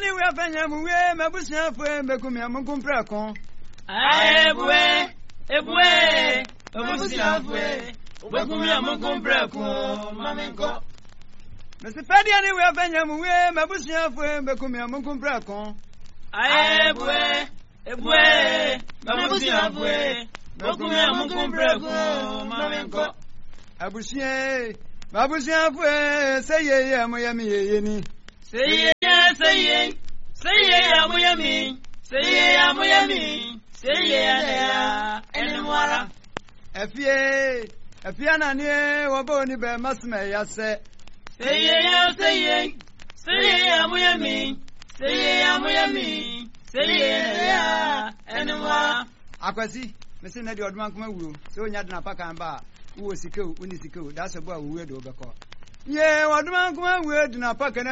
we afanya muwe mabusia fwe mekumia munkumpra kon. Ebwe mabusia fwe mekumia munkumpra kon mamenko. Mr. Fadi we afanya muwe mabusia fwe mekumia munkumpra kon. Ebwe mabusia fwe mekumia munkumpra kon mamenko. Abusia fwe say ye amoyami ye ni. Say ye amuyami. Say ya enwara. Efie na ne waboni be masme ya se. Say ye amuyami. Say ya enwara. Akwasi mesi na di odman kuma wuro so nya de na paka mba wo sikeu uni sikeu da so bo awuwe do be ko ye odman kuma wuwe de na paka